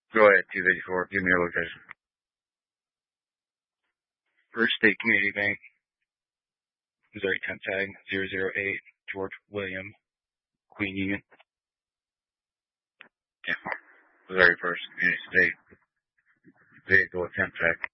Go ahead, 254. Give me your location. First State Community Bank, Missouri temp tag 008, George William, Queen Union. Yeah. Missouri First Community State. Vehicle temp tag.